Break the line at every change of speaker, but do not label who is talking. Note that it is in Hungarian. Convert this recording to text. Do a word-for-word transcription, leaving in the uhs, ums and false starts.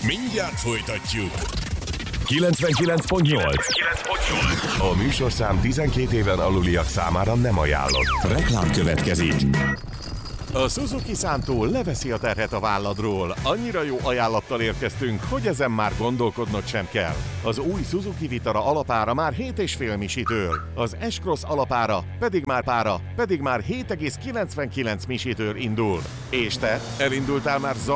Mindjárt folytatjuk.
kilencvenkilenc pont nyolc. A műsorszám tizenkét éven aluliak számára nem ajánlott.
Reklám következik.
A Suzuki Szántó leveszi a terhet a válladról. Annyira jó ajánlattal érkeztünk, hogy ezen már gondolkodnod sem kell. Az új Suzuki Vitara alapára már hét és fél misitől, az S-Cross alapára pedig már pára, pedig már hét egész kilencvenkilenc misitől indul. És te, elindultál már